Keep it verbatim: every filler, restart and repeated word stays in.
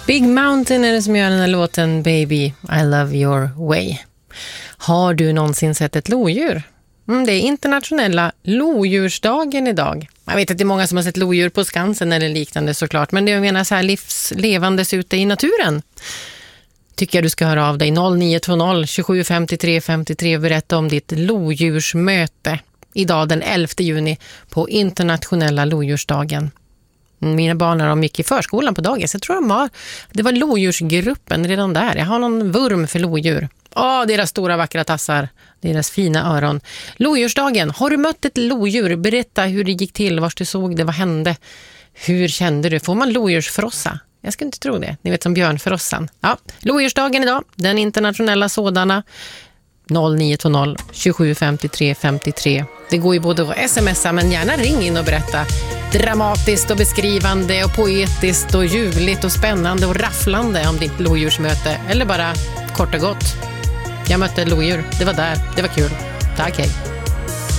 Big Mountain är det som gör den här låten Baby, I love your way. Har du någonsin sett ett lodjur? Mm, det är internationella lodjursdagen idag. Jag vet att det är många som har sett lodjur på Skansen eller liknande såklart. Men det jag menar så här livslevandes ute i naturen. Tycker jag du ska höra av dig noll nio två noll tjugosju femtiotre femtiotre och berätta om ditt lodjursmöte. Idag den elfte juni på internationella lodjursdagen. Mina barn har de gick i förskolan på dagis. Jag tror de har, det var lodjursgruppen redan där. Jag har någon vurm för lodjur. Åh, deras stora vackra tassar. Deras fina öron. Lodjursdagen. Har du mött ett lodjur? Berätta hur det gick till. Vars du såg det? Vad hände? Hur kände du? Får man lodjursfrossa? Jag skulle inte tro det. Ni vet som björnfrossan. Ja, lodjursdagen idag. Den internationella sådana. noll nio två noll tjugosju femtiotre femtiotre. Det går ju både att smsa men gärna ring in och berätta. Dramatiskt och beskrivande och poetiskt och ljuvligt och spännande och rafflande om ditt lodjursmöte. Eller bara kort och gott. Jag mötte ett lodjur. Det var där. Det var kul. Tack, hej.